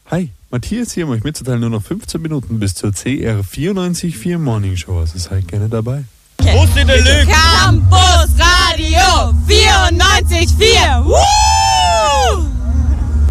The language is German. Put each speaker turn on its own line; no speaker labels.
Hi, Matthias hier, um euch mitzuteilen, nur noch 15 Minuten bis zur CR 94.4 Morning Show. Also seid gerne dabei.
Wo ist denn der Lück?
Campus Radio 4.